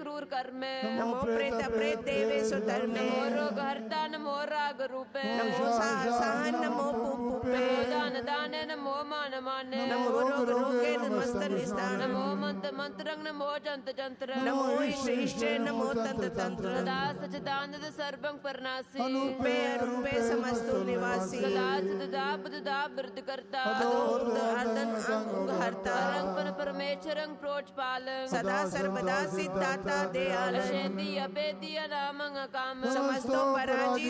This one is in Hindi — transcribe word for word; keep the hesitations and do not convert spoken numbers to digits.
क्रूर कर्मे नमो प्रेत प्रेत देवेषु धर्मे नमो रोग हर्ता नमो राग रूपे नमो सहन नमो पुपे नमो दान दाने नमो मान माने नमो रोग रोगे नमस्त निस्तार नमो मंत्र मंत्रंग नमो जंत जंत्र नमो ईश ईश्चे नमो तंत्र तंत्र सदा सचिदानंद सर्वं परनासी अनुरूपे अरूपे समस्तु निवासी सदा सदा बुदा वृद्ध करता अदोर्द अर्दन अंग हरता रंग परमेश्वरं प्रोच पालं सदा सर्वदा सिद्धाता दयाल शेदी अपेदी अनामंग काम समस्तो पराजी